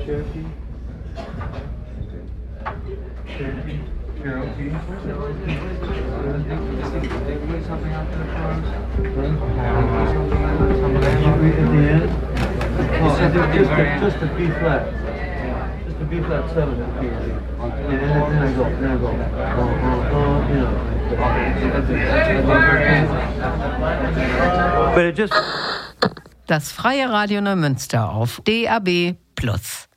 Cherokee. Something out there for us? At the end? Just a B flat. Just a B flat 7 at the end. And then I go. Das Freie Radio Neumünster auf DAB+.